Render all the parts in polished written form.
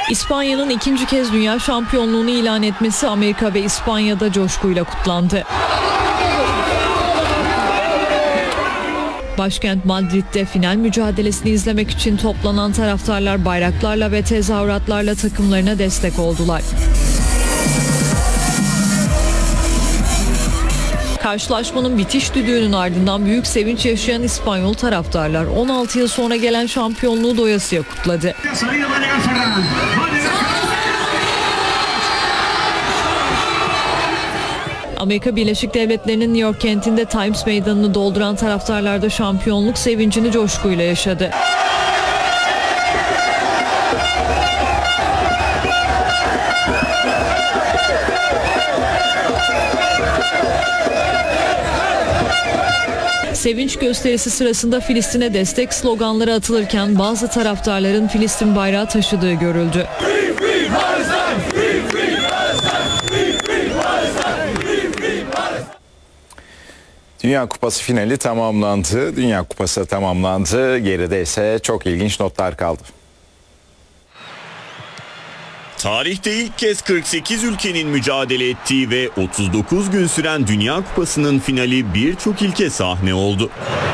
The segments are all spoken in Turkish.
İspanya'nın ikinci kez dünya şampiyonluğunu ilan etmesi Amerika ve İspanya'da coşkuyla kutlandı. Başkent Madrid'de final mücadelesini izlemek için toplanan taraftarlar bayraklarla ve tezahüratlarla takımlarına destek oldular. Karşılaşmanın bitiş düdüğünün ardından büyük sevinç yaşayan İspanyol taraftarlar 16 yıl sonra gelen şampiyonluğu doyasıya kutladı. Amerika Birleşik Devletleri'nin New York kentinde Times Meydanı'nı dolduran taraftarlar da şampiyonluk sevincini coşkuyla yaşadı. Sevinç gösterisi sırasında Filistin'e destek sloganları atılırken bazı taraftarların Filistin bayrağı taşıdığı görüldü. Dünya Kupası finali tamamlandı. Dünya Kupası tamamlandı. Geride ise çok ilginç notlar kaldı. Tarihte ilk kez 48 ülkenin mücadele ettiği ve 39 gün süren Dünya Kupası'nın finali birçok ilke sahne oldu.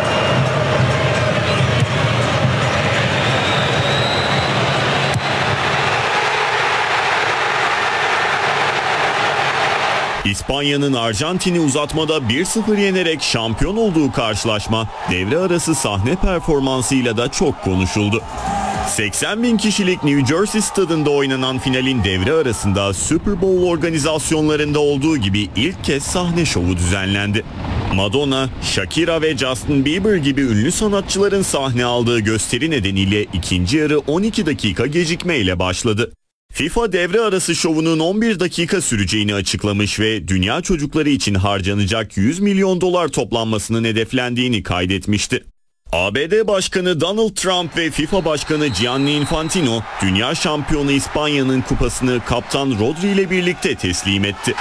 İspanya'nın Arjantin'i uzatmada 1-0 yenerek şampiyon olduğu karşılaşma devre arası sahne performansıyla da çok konuşuldu. 80 bin kişilik New Jersey stadında oynanan finalin devre arasında Super Bowl organizasyonlarında olduğu gibi ilk kez sahne şovu düzenlendi. Madonna, Shakira ve Justin Bieber gibi ünlü sanatçıların sahne aldığı gösteri nedeniyle ikinci yarı 12 dakika gecikmeyle başladı. FIFA devre arası şovunun 11 dakika süreceğini açıklamış ve dünya çocukları için harcanacak 100 milyon dolar toplanmasının hedeflendiğini kaydetmişti. ABD Başkanı Donald Trump ve FIFA Başkanı Gianni Infantino, dünya şampiyonu İspanya'nın kupasını kaptan Rodri ile birlikte teslim etti.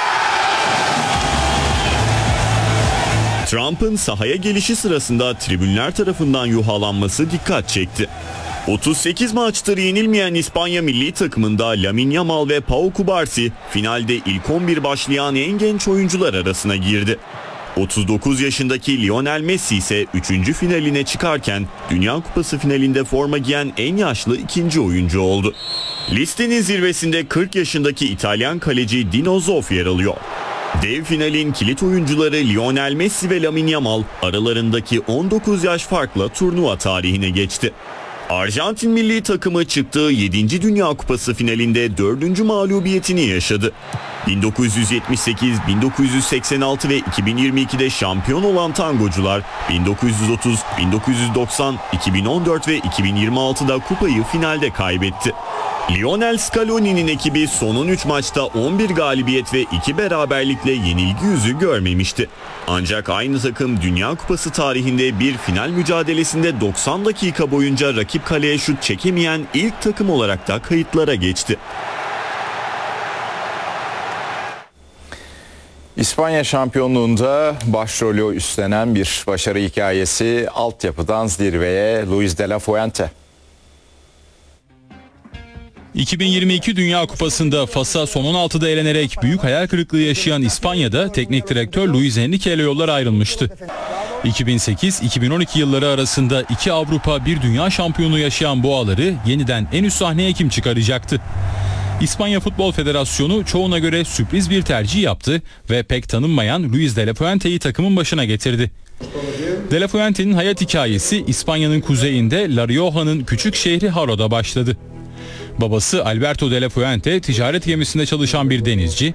Trump'ın sahaya gelişi sırasında tribünler tarafından yuhalanması dikkat çekti. 38 maçtır yenilmeyen İspanya milli takımında Lamine Yamal ve Pau Cubarsí finalde ilk 11 başlayan en genç oyuncular arasına girdi. 39 yaşındaki Lionel Messi ise 3. finaline çıkarken Dünya Kupası finalinde forma giyen en yaşlı ikinci oyuncu oldu. Listenin zirvesinde 40 yaşındaki İtalyan kaleci Dino Zoff yer alıyor. Dev finalin kilit oyuncuları Lionel Messi ve Lamine Yamal aralarındaki 19 yaş farkla turnuva tarihine geçti. Arjantin milli takımı çıktığı 7. Dünya Kupası finalinde 4. mağlubiyetini yaşadı. 1978, 1986 ve 2022'de şampiyon olan tangocular 1930, 1990, 2014 ve 2026'da kupayı finalde kaybetti. Lionel Scaloni'nin ekibi son 13 maçta 11 galibiyet ve 2 beraberlikle yenilgi yüzü görmemişti. Ancak aynı takım Dünya Kupası tarihinde bir final mücadelesinde 90 dakika boyunca rakip kaleye şut çekemeyen ilk takım olarak da kayıtlara geçti. İspanya şampiyonluğunda başrolü üstlenen bir başarı hikayesi, altyapıdan zirveye Luis de la Fuente. 2022 Dünya Kupası'nda Fas'a son 16'da elenerek büyük hayal kırıklığı yaşayan İspanya'da teknik direktör Luis Enrique ile yollar ayrılmıştı. 2008-2012 yılları arasında 2 Avrupa, 1 Dünya şampiyonu yaşayan boğaları yeniden en üst sahneye kim çıkaracaktı? İspanya Futbol Federasyonu çoğuna göre sürpriz bir tercih yaptı ve pek tanınmayan Luis de la Fuente'yi takımın başına getirdi. De la Fuente'nin hayat hikayesi İspanya'nın kuzeyinde La Rioja'nın küçük şehri Haro'da başladı. Babası Alberto de la Fuente ticaret gemisinde çalışan bir denizci,